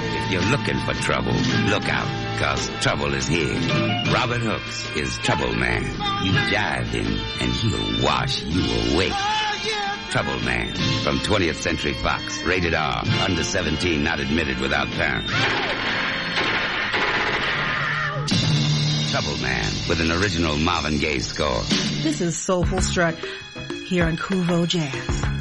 If you're looking for trouble, look out, 'cause trouble is here. Robert Hooks is Trouble Man. You jive him, and he'll wash you away. Trouble Man from 20th Century Fox. Rated R. Under 17, not admitted without parent. Trouble Man with an original Marvin Gaye score. This is Soulful Strut here on Kuvo Jazz.